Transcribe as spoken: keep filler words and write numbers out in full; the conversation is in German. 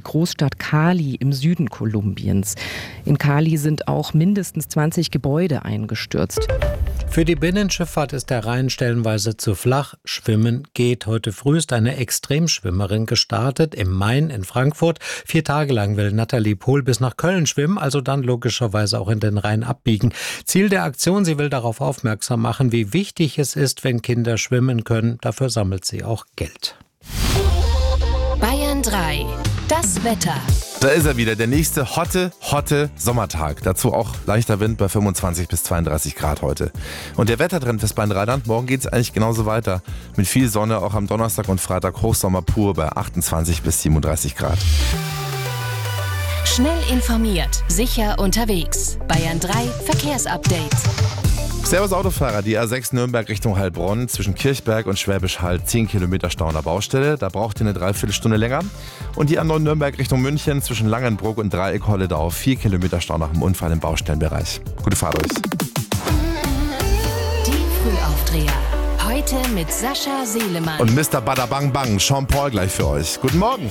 Großstadt Cali im Süden Kolumbiens. In Cali sind auch mindestens zwanzig Gebäude eingestürzt. Für die Binnenschifffahrt ist der Rhein stellenweise zu flach. Schwimmen geht. Heute früh ist eine Extremschwimmerin gestartet im Main in Frankfurt. Vier Tage lang will Nathalie Pohl bis nach Köln schwimmen, also dann logischerweise auch in den Rhein abbiegen. Ziel der Aktion, sie will darauf aufmerksam machen, wie wichtig es ist, wenn Kinder schwimmen können. Dafür sammelt sie auch Geld. Bayern drei. Das Wetter. Da ist er wieder, der nächste hotte, hotte Sommertag. Dazu auch leichter Wind bei fünfundzwanzig bis zweiunddreißig Grad heute. Und der Wettertrend fürs Bayern-Rheinland, morgen geht es eigentlich genauso weiter. Mit viel Sonne, auch am Donnerstag und Freitag Hochsommer pur bei achtundzwanzig bis siebenunddreißig Grad. Schnell informiert, sicher unterwegs. Bayern drei Verkehrsupdate. Servus Autofahrer, die A sechs Nürnberg Richtung Heilbronn zwischen Kirchberg und Schwäbisch Hall zehn Kilometer Stau an der Baustelle. Da braucht ihr eine Dreiviertelstunde länger. Und die A neun Nürnberg Richtung München zwischen Langenbruck und Dreieck Holledau vier Kilometer Stau nach dem Unfall im Baustellenbereich. Gute Fahrt euch. Die Frühaufdreher. Heute mit Sascha Seelemann. Und Mister Badabang Bang, Jean Paul gleich für euch. Guten Morgen.